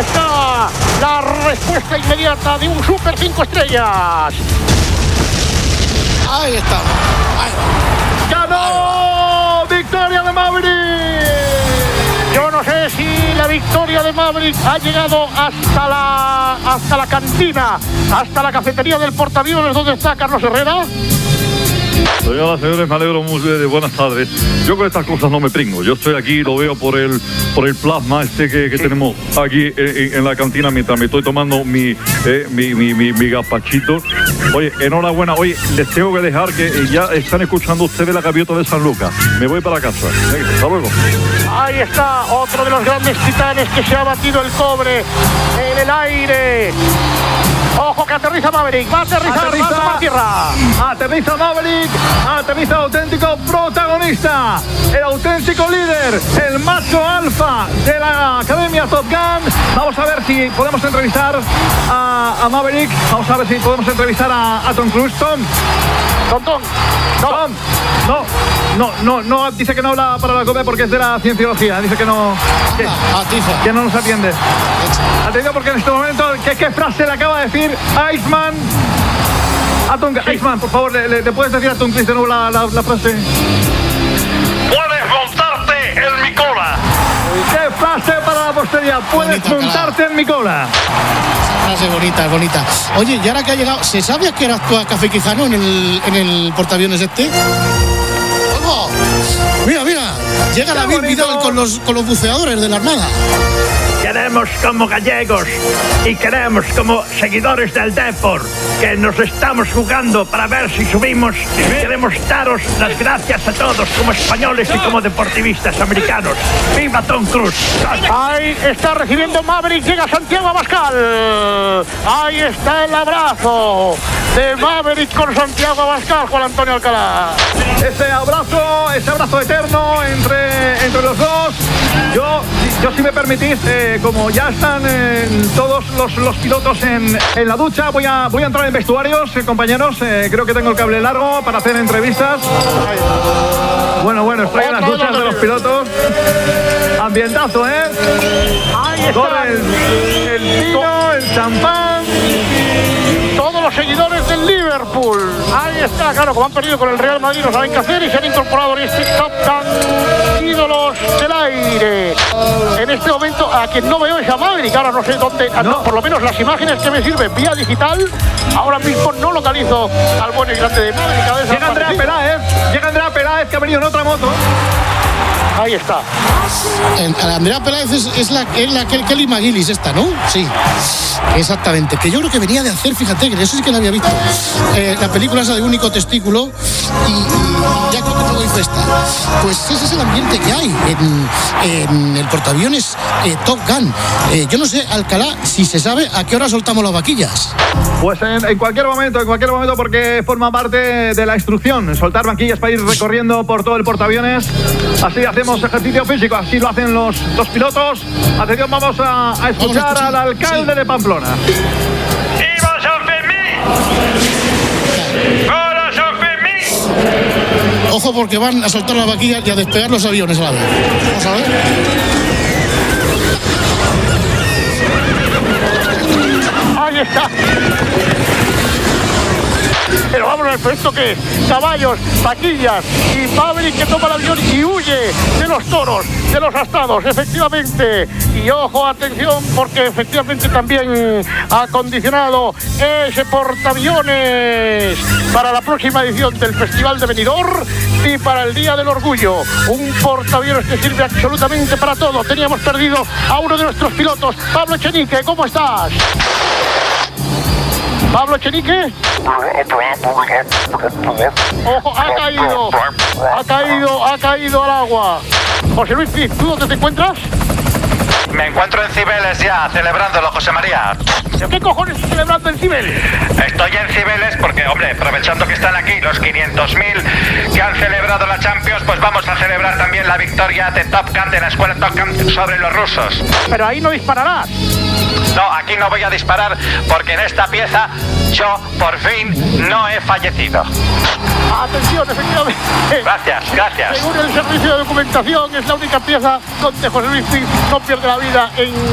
está la respuesta inmediata de un Super 5 estrellas. Ahí está. ¡Ganó! ¡Victoria de Maverick! Yo no sé si la victoria de Maverick ha llegado hasta la cantina, hasta la cafetería del portaaviones donde está Carlos Herrera. Señoras y señores, me alegro mucho de buenas tardes. Yo con estas cosas no me pringo. Yo estoy aquí, lo veo por el plasma que tenemos aquí en la cantina mientras me estoy tomando mi gazpachito. Oye, enhorabuena. Oye, les tengo que dejar que ya están escuchando ustedes la gaviota de San Lucas. Me voy para casa. Venga, hasta luego. Ahí está otro de los grandes titanes que se ha batido el cobre en el aire. Ojo que aterriza Maverick, va a aterrizar, va a tomar tierra. Aterriza Maverick, aterriza el auténtico protagonista, el auténtico líder, el macho alfa de la Academia Top Gun. Vamos a ver si podemos entrevistar a Maverick, vamos a ver si podemos entrevistar a Tom Cruise. No, dice que no habla para la COPE porque es de la cienciología, dice que no nos atiende. Atendido porque en este momento, ¿qué frase le acaba de decir Iceman? Iceman, por favor, ¿le puedes decir a Tom Cruise de nuevo la frase? ¡Puedes montarte en mi cola! ¡Qué frase para la posteridad! ¡Puedes montarte en mi cola! Frase bonita. Oye, y ahora que ha llegado, ¿se sabe a qué hora actúa Café Quijano en el portaaviones este? ¡Oh! Mira, llega David Vidal con los buceadores de la Armada. Queremos como gallegos y queremos como seguidores del Depor que nos estamos jugando para ver si subimos. Queremos daros las gracias a todos como españoles y como deportivistas americanos. ¡Viva Tom Cruise! Ahí está recibiendo Maverick, llega Santiago Abascal. Ahí está el abrazo de Maverick con Santiago Abascal, Juan Antonio Alcalá. Ese abrazo eterno entre los dos. Yo si me permitís, como ya están todos los pilotos en la ducha, voy a entrar en vestuarios, compañeros. Creo que tengo el cable largo para hacer entrevistas. Bueno, estoy en las duchas de los pilotos. Ambientazo, Ahí está. Corre el vino, el champán. Todos los seguidores del Liverpool. Ahí está, claro, como han perdido con el Real Madrid, no saben qué hacer y se han incorporado en este Top Gun ídolos del aire. En este momento, a quien no veo es a Maverick. Ahora no sé dónde, por lo menos las imágenes que me sirven vía digital, ahora mismo no localizo al bueno y grande de Maverick. Llega Andrea Peláez, que ha venido en otra moto. Ahí está. Andrea Peláez es la Kelly McGillis esta, ¿no? Sí, exactamente. Que yo creo que venía de hacer, fíjate, que eso sí que la había visto. La película esa de Único Testículo y ya creo que todo hizo esta. Pues ese es el ambiente que hay en el portaaviones Top Gun. Yo no sé, Alcalá, si se sabe a qué hora soltamos las vaquillas. Pues en cualquier momento, porque forma parte de la instrucción. Soltar vaquillas para ir recorriendo por todo el portaaviones. Así hacemos ejercicio físico, así lo hacen los pilotos. Atención, vamos a escuchar al alcalde de Pamplona. ¡Viva San Fermín! ¡Hola, San Fermín! Ojo porque van a soltar las vaquillas y a despegar los aviones a la vez. Vamos a ver. Ahí está. Pero vamos a ver, ¿esto qué es? Caballos, vaquillas y Maverick que toma el avión y huye de los toros, de los astados, efectivamente. Y ojo, atención, porque efectivamente también ha acondicionado ese portaaviones para la próxima edición del Festival de Benidorm y para el Día del Orgullo. Un portaaviones que sirve absolutamente para todo. Teníamos perdido a uno de nuestros pilotos, Pablo Echenique. ¿Cómo estás? Pablo Echenique. Ojo, ha caído al agua. José Luis Piz, ¿tú dónde te encuentras? Me encuentro en Cibeles ya, celebrándolo, José María. ¿Qué cojones estás celebrando en Cibeles? Estoy en Cibeles porque, hombre, aprovechando que están aquí los 500.000 que han celebrado la Champions, pues vamos a celebrar también la victoria de Top Gun, de la escuela Top Gun sobre los rusos. Pero ahí no dispararás. No, aquí no voy a disparar porque en esta pieza yo, por fin, no he fallecido. Atención, efectivamente. Gracias. Según el servicio de documentación, es la única pieza donde José Luis Piz no pierde la vida en